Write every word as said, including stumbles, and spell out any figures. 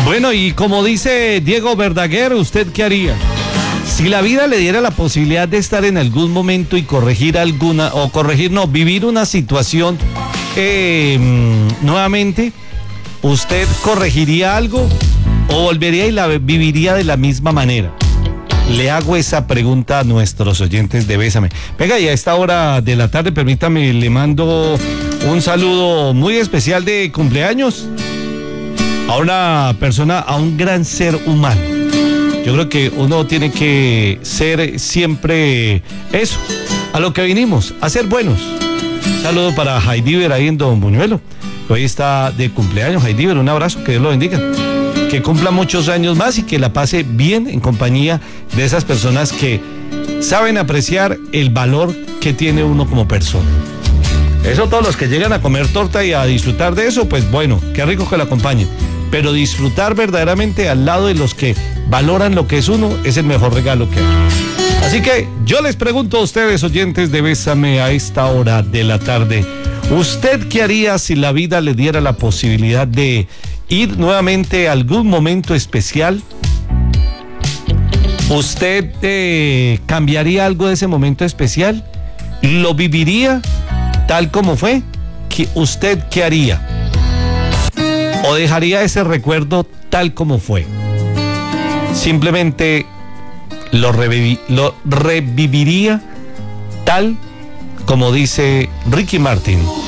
Bueno, y como dice Diego Verdaguer, ¿usted qué haría? Si la vida le diera la posibilidad de estar en algún momento y corregir alguna, o corregir, no, vivir una situación eh, nuevamente, ¿usted corregiría algo o volvería y la viviría de la misma manera? Le hago esa pregunta a nuestros oyentes de Bésame. Venga, y a esta hora de la tarde, permítame, le mando un saludo muy especial de cumpleaños a una persona, a un gran ser humano. Yo creo que uno tiene que ser siempre eso, a lo que vinimos, a ser buenos. Un saludo para Heidiver ahí en Don Buñuelo. Hoy está de cumpleaños, Heidiver, un abrazo, que Dios lo bendiga. Que cumpla muchos años más y que la pase bien en compañía de esas personas que saben apreciar el valor que tiene uno como persona. Eso, todos los que llegan a comer torta y a disfrutar de eso, pues bueno, qué rico que la acompañen. Pero disfrutar verdaderamente al lado de los que valoran lo que es uno es el mejor regalo que hay. Así que yo les pregunto a ustedes, oyentes de Bésame, a esta hora de la tarde, ¿usted qué haría si la vida le diera la posibilidad de ir nuevamente a algún momento especial? ¿Usted eh, cambiaría algo de ese momento especial? ¿Lo viviría tal como fue? ¿Qué, ¿Usted qué haría? ¿O dejaría ese recuerdo tal como fue? Simplemente lo, revivi, lo reviviría tal como dice Ricky Martin.